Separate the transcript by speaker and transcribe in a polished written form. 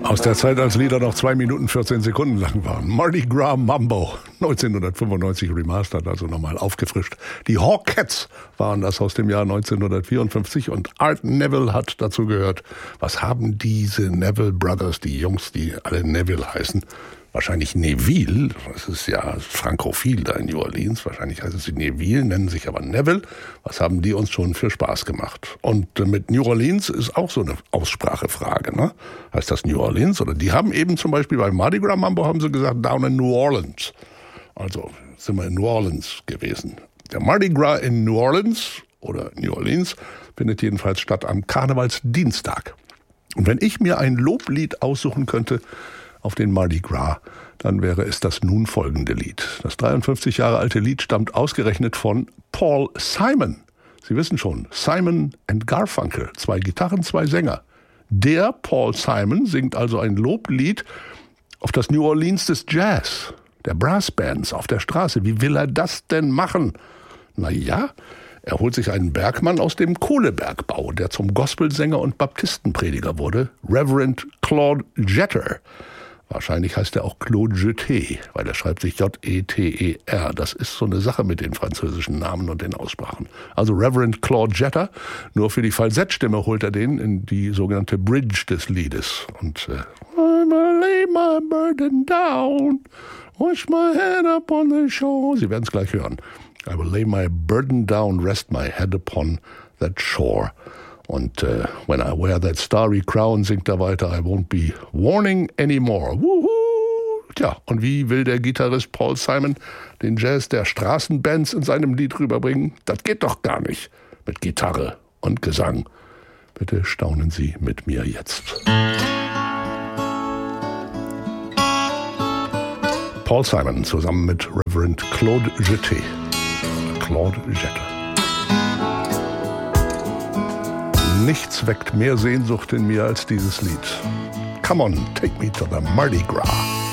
Speaker 1: Aus der Zeit, als Lieder noch 2 Minuten 14 Sekunden lang waren. Mardi Gras Mambo, 1995 remastert, also nochmal aufgefrischt. Die Hawkettes waren das aus dem Jahr 1954 und Art Neville hat dazu gehört. Was haben diese Neville Brothers, die Jungs, die alle Neville heißen, wahrscheinlich Neville, das ist ja frankophil da in New Orleans, wahrscheinlich heißen sie Neville, nennen sich aber Neville. Was haben die uns schon für Spaß gemacht? Und mit New Orleans ist auch so eine Aussprachefrage, ne? Heißt das New Orleans? Oder die haben eben zum Beispiel bei Mardi Gras Mambo haben sie gesagt, down in New Orleans. Also sind wir in New Orleans gewesen. Der Mardi Gras in New Orleans oder New Orleans findet jedenfalls statt am Karnevalsdienstag. Und wenn ich mir ein Loblied aussuchen könnte auf den Mardi Gras, dann wäre es das nun folgende Lied. Das 53 Jahre alte Lied stammt ausgerechnet von Paul Simon. Sie wissen schon, Simon and Garfunkel, 2 Gitarren, 2 Sänger. Der Paul Simon singt also ein Loblied auf das New Orleans des Jazz, der Brassbands auf der Straße. Wie will er das denn machen? Naja, er holt sich einen Bergmann aus dem Kohlebergbau, der zum Gospelsänger und Baptistenprediger wurde, Reverend Claude Jeter. Wahrscheinlich heißt er auch Claude Jeter, weil er schreibt sich J-E-T-E-R. Das ist so eine Sache mit den französischen Namen und den Aussprachen. Also Reverend Claude Jeter, nur für die Falsettstimme holt er den in die sogenannte Bridge des Liedes. Und I'm gonna lay my burden down, wash my head upon the shore. Sie werden es gleich hören. I will lay my burden down, rest my head upon that shore. Und when I wear that starry crown, singt er weiter, I won't be warning anymore. Wuhu! Tja, und wie will der Gitarrist Paul Simon den Jazz der Straßenbands in seinem Lied rüberbringen? Das geht doch gar nicht mit Gitarre und Gesang. Bitte staunen Sie mit mir jetzt. Paul Simon zusammen mit Reverend Claude Jeter. Claude Jeter. Nichts weckt mehr Sehnsucht in mir als dieses Lied. Come on, take me to the Mardi Gras.